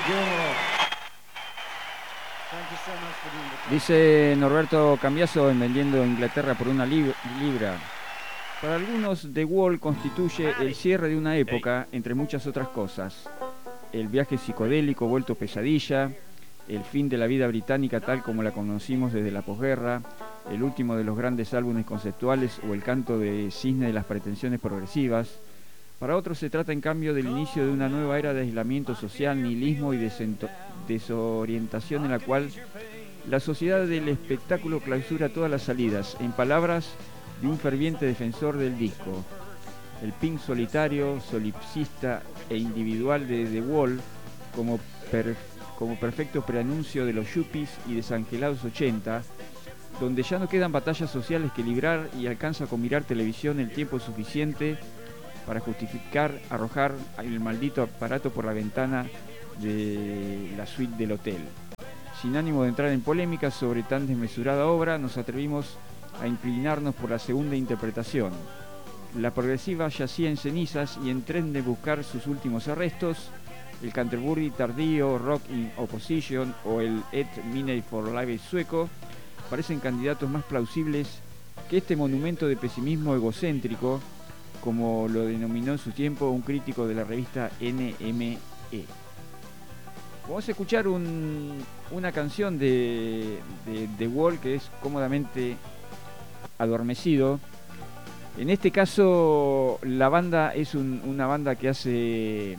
Dice Norberto Cambiaso en Vendiendo Inglaterra por una libra. Para algunos, The Wall constituye el cierre de una época, entre muchas otras cosas. El viaje psicodélico vuelto pesadilla, el fin de la vida británica tal como la conocimos desde la posguerra, el último de los grandes álbumes conceptuales o el canto de cisne de las pretensiones progresivas. Para otros se trata en cambio del inicio de una nueva era de aislamiento social, nihilismo y desorientación en la cual la sociedad del espectáculo clausura todas las salidas, en palabras de un ferviente defensor del disco. El Pink solitario, solipsista e individual de The Wall como perfecto preanuncio de los yuppies y desangelados 80, donde ya no quedan batallas sociales que librar y alcanza con mirar televisión el tiempo suficiente para justificar arrojar el maldito aparato por la ventana de la suite del hotel. Sin ánimo de entrar en polémicas sobre tan desmesurada obra, nos atrevimos a inclinarnos por la segunda interpretación. La progresiva yacía en cenizas y en tren de buscar sus últimos arrestos. El Canterbury tardío, Rock in Opposition o el Et Minute for Life sueco parecen candidatos más plausibles que este monumento de pesimismo egocéntrico, como lo denominó en su tiempo un crítico de la revista NME. Vamos a escuchar una canción de The Wall que es Cómodamente Adormecido. En este caso la banda es una banda que hace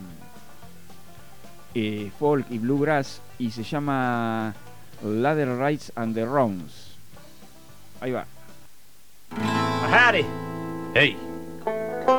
folk y bluegrass y se llama Ladder Rights and the Rounds. Ahí va. Howdy. Hey.